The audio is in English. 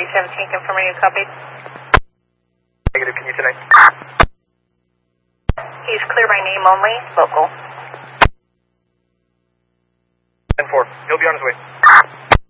317, confirming you copied. Negative, can you tonight? He's clear by name only, local. 10-4, he'll be on his way.